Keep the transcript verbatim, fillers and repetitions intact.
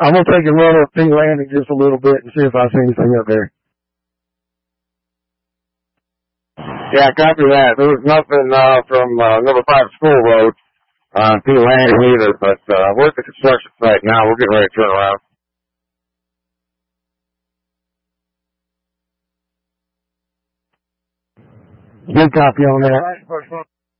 I'm going to take a run up P Landing just a little bit and see if I see anything up there. Yeah, copy that. There was nothing uh, from uh, number five School Road on uh, P Landing either, but uh, we're at the construction site now. We're getting ready to turn around. Good copy on that.